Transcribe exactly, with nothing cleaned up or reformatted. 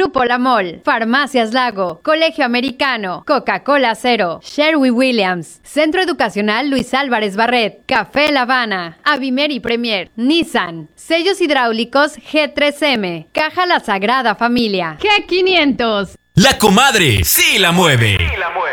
Grupo La Mol, Farmacias Lago, Colegio Americano, Coca-Cola Cero, Sherwin Williams, Centro Educacional Luis Álvarez Barret, Café La Habana, Avimer y Premier, Nissan, Sellos Hidráulicos G tres M, Caja La Sagrada Familia, G quinientos. La comadre sí la mueve. Sí la mueve.